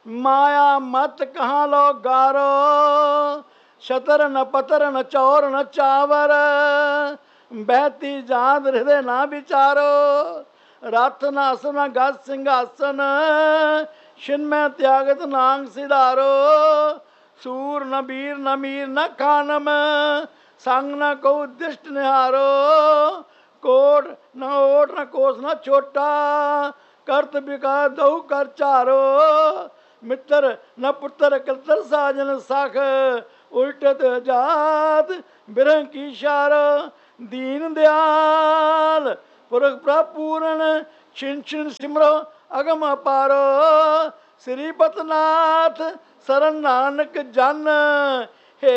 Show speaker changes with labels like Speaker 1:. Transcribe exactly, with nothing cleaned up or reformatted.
Speaker 1: माया मत कहाँ लो गारो, शतर न पतर न चौर न चावर, बहती जात हृदय ना विचारो, रथ न अस न गज सिंहासन, छिन्मय त्यागत नांग सिधारो, सूर न वीर न मीर न खानम, संग न को दिष्ट निहारो, कोट न ओट न कोस न छोटा, करत बिका दहु कर चारो, मित्र न पुत्र कलतर साजन सख, उल्टत जात बिरह की शार, दीन दयाल पुरख प्रपूर्ण, छिन छिन सिमरो अगम अपारो, श्रीपतनाथ शरण नानक जन,